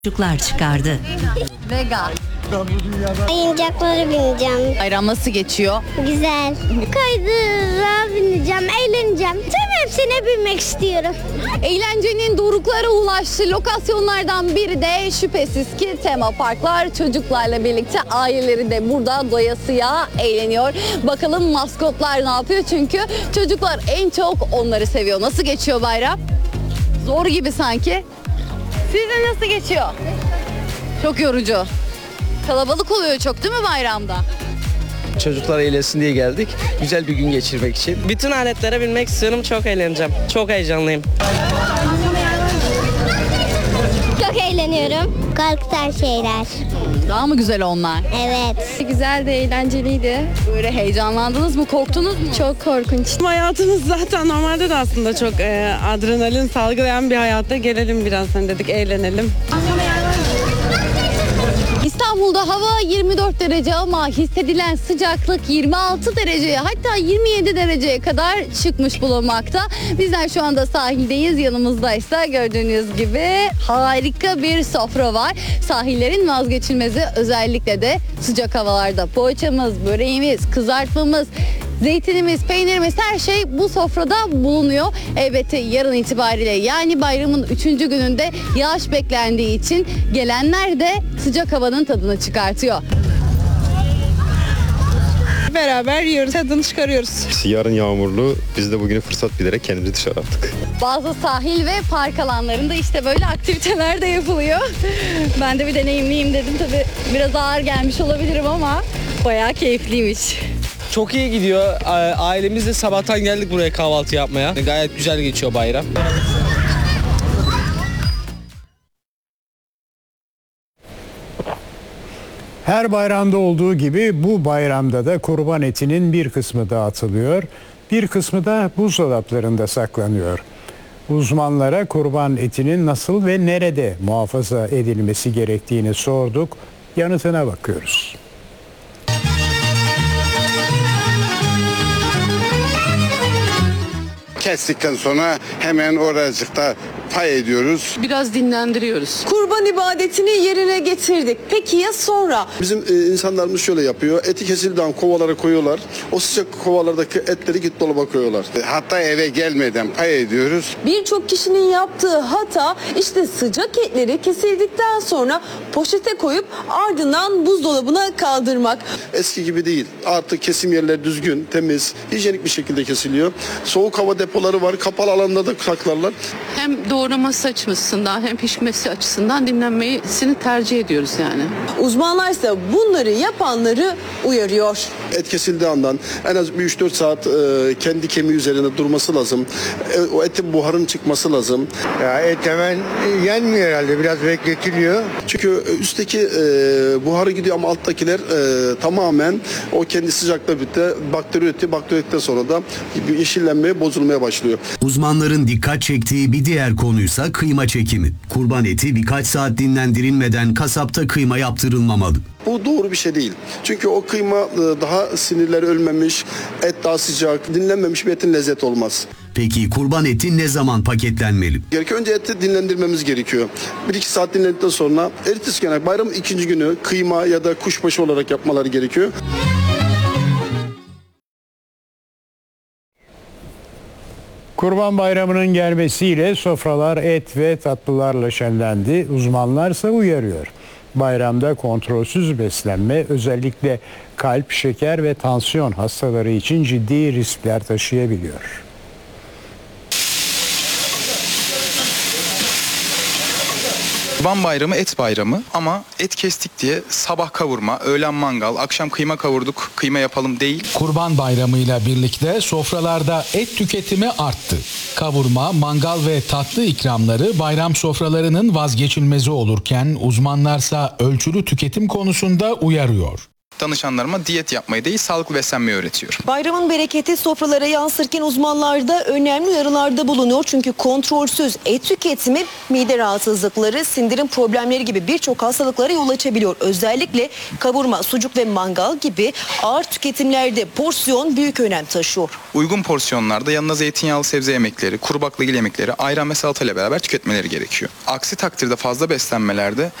çocuklar çıkardı. Vega. Oyuncaklara bineceğim. Bayram nasıl geçiyor? Güzel. Kaydırağa bineceğim, eğleneceğim. Tüm hepsine binmek istiyorum. Eğlencenin doruklara ulaştığı lokasyonlardan biri de şüphesiz ki tema parklar. Çocuklarla birlikte aileleri de burada doyasıya eğleniyor. Bakalım maskotlar ne yapıyor? Çünkü çocuklar en çok onları seviyor. Nasıl geçiyor bayram? Zor gibi sanki. Sizce nasıl geçiyor? Çok yorucu. Kalabalık oluyor çok değil mi bayramda? Çocuklar eğlensin diye geldik. Güzel bir gün geçirmek için. Bütün aletlere binmek istiyorum. Çok eğleneceğim. Çok heyecanlıyım. Çok eğleniyorum. Korkutan şeyler. Daha mı güzel onlar? Evet. Güzel de eğlenceliydi. Böyle heyecanlandınız mı? Korktunuz mu? Çok korkunç. Hayatımız zaten normalde de aslında çok adrenalin salgılayan bir hayatta. Gelelim biraz dedik, eğlenelim. İstanbul'da hava 24 derece ama hissedilen sıcaklık 26 dereceye hatta 27 dereceye kadar çıkmış bulunmakta. Bizler şu anda sahildeyiz. Yanımızdaysa gördüğünüz gibi harika bir sofra var. Sahillerin vazgeçilmezi özellikle de sıcak havalarda poğaçamız, böreğimiz, kızartmamız, zeytinimiz, peynirimiz her şey bu sofrada bulunuyor. Elbette yarın itibariyle yani bayramın 3. gününde yağış beklendiği için gelenler de sıcak havanın tadını çıkartıyor. Beraber yiyoruz, tadını çıkarıyoruz. Yarın yağmurlu. Biz de bugünü fırsat bilerek kendimizi dışarı attık. Bazı sahil ve park alanlarında işte böyle aktiviteler de yapılıyor. Ben de bir deneyimliyim dedim. Tabii biraz ağır gelmiş olabilirim ama bayağı keyifliymiş. Çok iyi gidiyor. Ailemizle sabahtan geldik buraya kahvaltı yapmaya. Gayet güzel geçiyor bayram. Her bayramda olduğu gibi bu bayramda da kurban etinin bir kısmı dağıtılıyor, bir kısmı da buzdolaplarında saklanıyor. Uzmanlara kurban etinin nasıl ve nerede muhafaza edilmesi gerektiğini sorduk, yanıtına bakıyoruz. Kestikten sonra hemen oracıkta pay ediyoruz. Biraz dinlendiriyoruz. Kurban ibadetini yerine getirdik. Peki ya sonra? Bizim insanlarımız şöyle yapıyor. Eti kesildiği kovalara koyuyorlar. O sıcak kovalardaki etleri git dolaba koyuyorlar. Hatta eve gelmeden pay ediyoruz. Birçok kişinin yaptığı hata işte sıcak etleri kesildikten sonra poşete koyup ardından buzdolabına kaldırmak. Eski gibi değil. Artık kesim yerleri düzgün, temiz, hijyenik bir şekilde kesiliyor. Soğuk hava depoları var. Kapalı alanda da saklarlar. Hem doğraması açısından hem pişmesi açısından dinlenmesini tercih ediyoruz yani. Uzmanlar ise bunları yapanları uyarıyor. Et kesildiği andan en az bir 3-4 saat kendi kemiği üzerinde durması lazım. O etin buharın çıkması lazım. Ya et hemen yenmiyor herhalde. Biraz bekletiliyor. Çünkü üstteki buharı gidiyor ama alttakiler tamamen o kendi sıcaklığı birlikte bakteri üretiyor. Bakteriden sonra da yeşillenmeye, bozulmaya başlıyor. Uzmanların dikkat çektiği bir diğer konuysa kıyma çekimi. Kurban eti birkaç saat dinlendirilmeden kasapta kıyma yaptırılmamalı. Bu doğru bir şey değil. Çünkü o kıyma daha sinirleri ölmemiş, et daha sıcak, dinlenmemiş bir etin lezzeti olmaz. Peki kurban eti ne zaman paketlenmeli? Gerekiyor. Önce eti dinlendirmemiz gerekiyor. 1-2 saat dinlendikten sonra ertesi gün bayramın 2. günü kıyma ya da kuşbaşı olarak yapmaları gerekiyor. Kurban Bayramı'nın gelmesiyle sofralar et ve tatlılarla şenlendi. Uzmanlarsa uyarıyor. Bayramda kontrolsüz beslenme özellikle kalp, şeker ve tansiyon hastaları için ciddi riskler taşıyabiliyor. Kurban Bayramı et bayramı ama et kestik diye sabah kavurma, öğlen mangal, akşam kıyma kavurduk, kıyma yapalım değil. Kurban Bayramı'yla birlikte sofralarda et tüketimi arttı. Kavurma, mangal ve tatlı ikramları bayram sofralarının vazgeçilmezi olurken uzmanlarsa ölçülü tüketim konusunda uyarıyor. danışanlarıma diyet yapmayı değil sağlıklı beslenmeyi öğretiyorum. Bayramın bereketi sofralara yansırken uzmanlar da önemli uyarılarda bulunuyor. Çünkü kontrolsüz et tüketimi mide rahatsızlıkları, sindirim problemleri gibi birçok hastalıklara yol açabiliyor. Özellikle kavurma, sucuk ve mangal gibi ağır tüketimlerde porsiyon büyük önem taşıyor. Uygun porsiyonlarda yanına zeytinyağlı sebze yemekleri, kuru baklagil yemekleri, ayran ve salatayla beraber tüketmeleri gerekiyor. Aksi takdirde fazla beslenmelerde